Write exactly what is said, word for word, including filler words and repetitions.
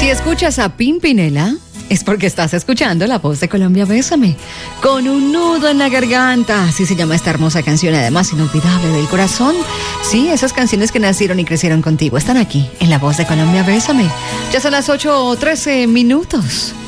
Si escuchas a Pimpinela, es porque estás escuchando La Voz de Colombia, Bésame, con un nudo en la garganta. Así se llama esta hermosa canción, además inolvidable del corazón. Sí, esas canciones que nacieron y crecieron contigo están aquí, en La Voz de Colombia, Bésame. Ya son las ocho o trece minutos.